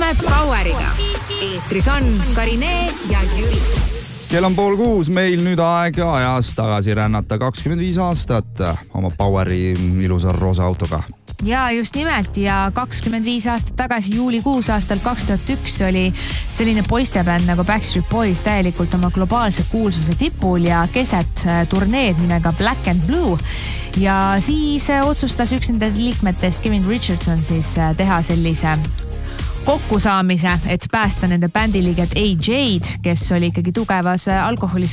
Alustame Poweriga. Eetris on Karine ja Jüri. Kell on 5:30, meil nüüd aeg ajas tagasi rännata 25 aastat oma Poweri ilusa roosa autoga. Ja just nimelt ja 25 aastat tagasi juulikuus aastal 2001 oli selline poistebänd nagu Backstreet Boys täielikult oma globaalse kuulsuse tipul ja keset turneed nimega Black and Blue. Ja siis otsustas üks nende liikmetest Kevin Richardson siis teha sellise kokkusaamise, et päästa nende bändiliiget AJ'd, kes oli ikkagi tugevas alkoholis